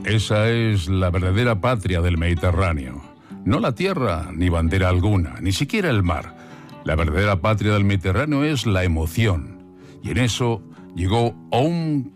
Esa es la verdadera patria del Mediterráneo. No la tierra, ni bandera alguna, ni siquiera el mar. La verdadera patria del Mediterráneo es la emoción. Y en eso llegó Oum